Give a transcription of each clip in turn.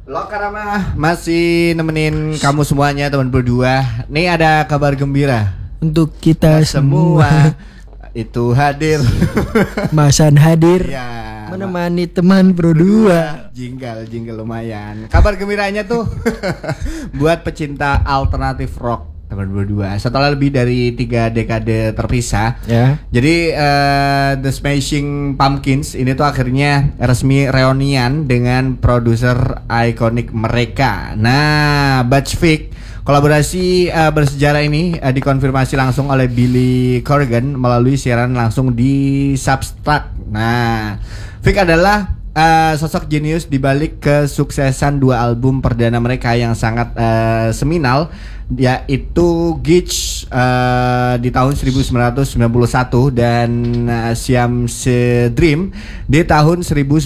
Lokarama masih nemenin kamu semuanya teman berdua. Nih ada kabar gembira untuk kita semua. Itu hadir. Masan hadir Ya, menemani teman berdua. Jingle lumayan. Kabar gembiranya tuh buat pecinta alternatif rock teman berdua. Setelah lebih dari 3 dekade terpisah, Ya. jadi The Smashing Pumpkins ini tuh akhirnya resmi reunian dengan produser ikonik mereka. Nah, Butch Vig, kolaborasi bersejarah ini dikonfirmasi langsung oleh Billy Corgan melalui siaran langsung di Substack. Nah, Vig adalah sosok jenius di balik kesuksesan 2 album perdana mereka yang sangat seminal, yaitu Gitch di tahun 1991 dan Siamese Dream di tahun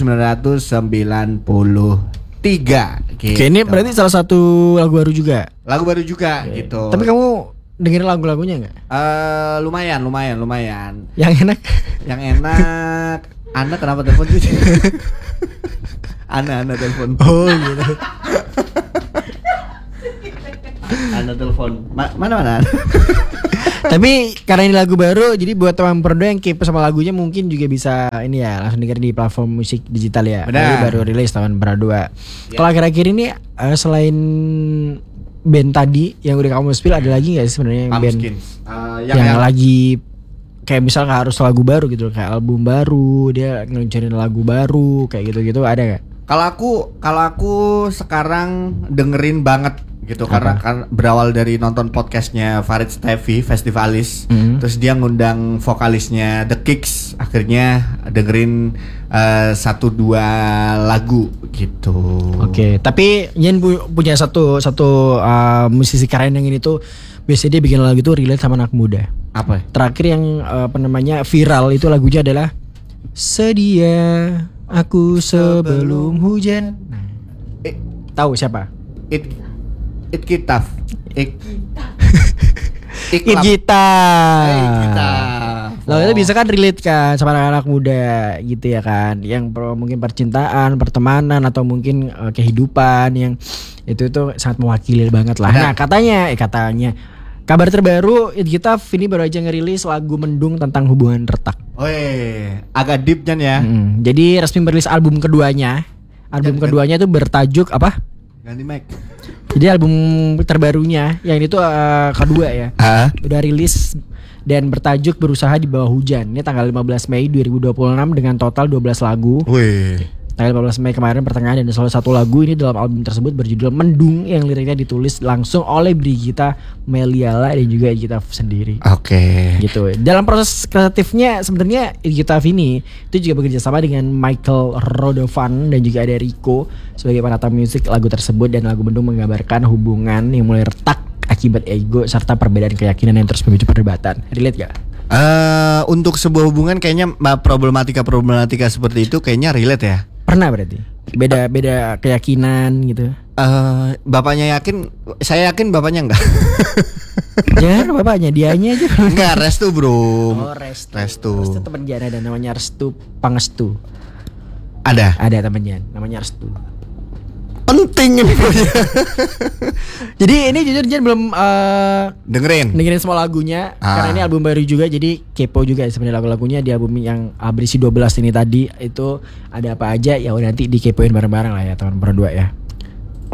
1993. Gitu. Oke, ini berarti salah satu lagu baru juga. Lagu baru juga gitu. Tapi kamu dengerin lagu-lagunya nggak? Lumayan. Yang enak? Yang enak. Anda kenapa telepon gitu? Ana telepon. Oh gitu. Ana telepon. Mana? Tapi karena ini lagu baru, jadi buat teman berdua yang kepo sama lagunya mungkin juga bisa ini ya langsung denger di platform musik digital ya. Benar. Jadi baru rilis tahun berdua. Ya. Kalau akhir-akhir ini selain band tadi yang udah kamu spill, ada lagi nggak sih sebenarnya band yang lagi kayak misal nggak harus lagu baru gitu, kayak album baru, dia ngeluncurin lagu baru kayak gitu-gitu, ada nggak? Kalau aku sekarang dengerin banget gitu. Karena kan berawal dari nonton podcastnya Farid Stevi, Festivalis. Terus dia ngundang vokalisnya The Kicks. Akhirnya dengerin 1-2 lagu gitu. Oke, tapi Yen punya satu musisi keren yang ini tuh biasanya dia bikin lagu itu relate sama anak muda. Apa? Terakhir yang viral itu lagunya adalah Sedia Aku Sebelum Hujan. Nah, tahu siapa? Itkitaf. Gita. Lalu itu Oh. bisa kan relate kan sama anak-anak muda gitu ya kan, yang mungkin percintaan, pertemanan atau mungkin kehidupan yang itu sangat mewakili banget lah. Nah, katanya kabar terbaru Gita ini baru aja ngerilis lagu Mendung tentang hubungan retak. Woi, agak deep kan ya. Jadi resmi merilis album keduanya. Album keduanya itu bertajuk apa? Ganti mic. Jadi album terbarunya yang itu kedua ya. Udah rilis dan bertajuk Berusaha di Bawah Hujan. Ini tanggal 15 Mei 2026 dengan total 12 lagu. Wih. Tanggal 15 Mei kemarin pertengahan, dan salah satu lagu ini dalam album tersebut berjudul Mendung yang liriknya ditulis langsung oleh Brigita Meliala dan juga Gita sendiri. Oke. Gitu. Dalam proses kreatifnya sebenarnya Gita ini itu juga bekerja sama dengan Michael Rodovan dan juga ada Rico sebagai penata musik lagu tersebut, dan lagu Mendung menggambarkan hubungan yang mulai retak akibat ego serta perbedaan keyakinan yang terus memicu perdebatan. Relate gak? Untuk sebuah hubungan kayaknya problematika seperti itu kayaknya relate ya. Pernah berarti? Beda keyakinan gitu. Bapaknya yakin, saya yakin bapaknya enggak. Jangan bapaknya, dianya aja. Enggak, Restu bro. Oh, Restu. Restu teman Jan ada namanya Restu Pangestu. Ada teman Jan namanya Restu. Penting ini. Jadi ini jujur Jan belum dengerin semua lagunya karena ini album baru juga, jadi kepo juga sebenarnya lagu-lagunya di album yang berisi 12 ini tadi itu ada apa aja ya, nanti dikepoin bareng-bareng lah ya teman berdua ya.